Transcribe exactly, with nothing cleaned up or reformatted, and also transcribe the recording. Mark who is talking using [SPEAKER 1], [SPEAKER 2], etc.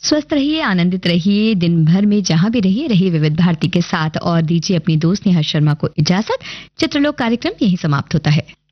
[SPEAKER 1] स्वस्थ रहिए, आनंदित रहिए, दिन भर में जहां भी रहिए रहिए विविध भारती के साथ और दीजिए अपनी दोस्त नेहा शर्मा को इजाजत। चित्रलोक कार्यक्रम यहीं समाप्त होता है।